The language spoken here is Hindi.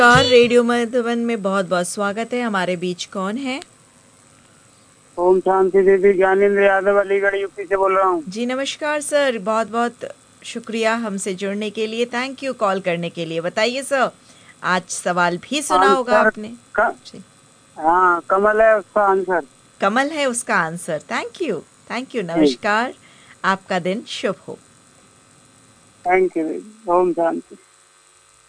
नमस्कार, रेडियो मधुबन में बहुत बहुत स्वागत है। हमारे बीच कौन है? ओम शांति दीदी, ज्ञानेंद्र यादव अलीगढ़ यूपी से बोल रहा हूँ। जी नमस्कार सर, बहुत बहुत शुक्रिया हमसे जुड़ने के लिए। थैंक यू कॉल करने के लिए। बताइए सर, आज सवाल भी सुना होगा आंसर आपने क, जी। हाँ, कमल है उसका आंसर। कमल है उसका answer. Thank you, thank you. जी, नमस्कार, आपका दिन शुभ हो। थैंक यू दीदी। ओम शांति।